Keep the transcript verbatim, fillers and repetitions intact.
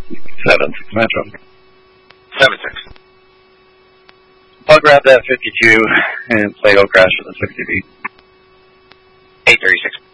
Seven six Metro. Seven six. I'll grab that fifty-two and play Oak Grass for the sixty feet. Eight thirty-six.